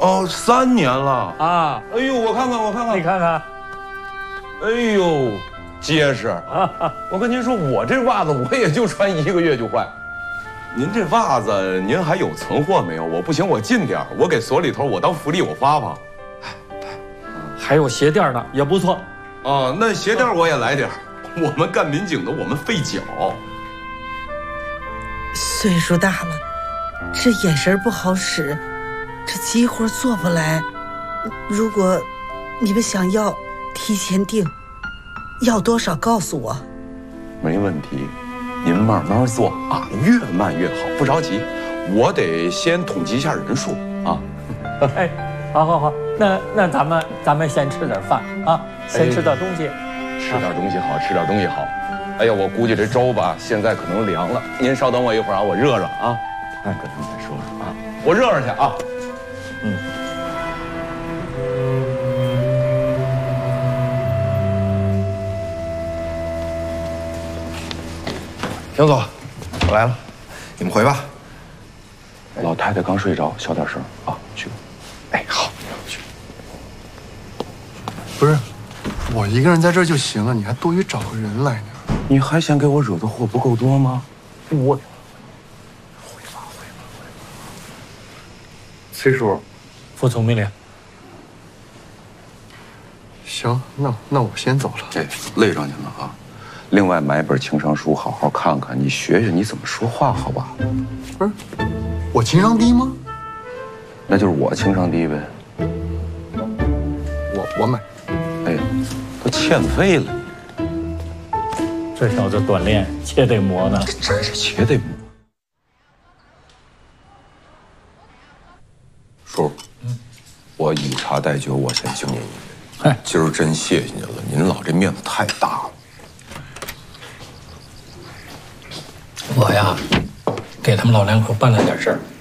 哦，3年了啊！ 哎呦，我看看， 你看看， 哎呦，结实。我跟您说，我这袜子我也就穿1个月就坏。您这袜子您还有存货没有？我不行，我进点，我给所里头我当福利我发发。 还有鞋垫呢，也不错。 哦，那鞋垫我也来点。我们干民警的，我们费脚。 岁数大了，这眼神不好使，这急活做不来。如果你们想要，提前订，要多少告诉我。 没问题，您慢慢做啊，越慢越好，不着急。我得先统计一下人数啊。 哎，好，那咱们先吃点饭啊，先吃点东西。 吃点东西好，吃点东西好。哎呀，我估计这粥吧，现在可能凉了。您稍等我一会儿啊，我热热啊。跟他们再说说啊，我热热去啊。 邢总，我来了，你们回吧。 老太太刚睡着，小点声啊。去。 哎，好，去。不是，我一个人在这儿就行了，你还多余找个人来呢。 你还嫌给我惹的祸不够多吗？我。 回吧。崔叔， 服从命令。 行，那我先走了。 哎，累着您了啊。另外买本情商书，好好看看，你学学你怎么说话，好吧？ 不是，我情商低吗？ 那就是我情商低呗。 我买。 哎，都欠费了。 这小子短练且得磨呢， 真是且得磨。叔，我以茶代酒，我先敬您一杯。 哎， 今儿真谢谢您了，您老这面子太大了。 我呀，给他们老两口办了点事儿。